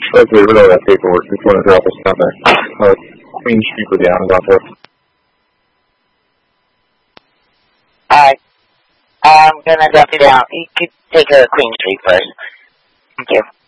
Let's get rid of that paperwork. Just want to drop us down there. Queen Street with the Amazon truck. Alright. I'm gonna drop you down. You could take her to Queen Street first. Thank you.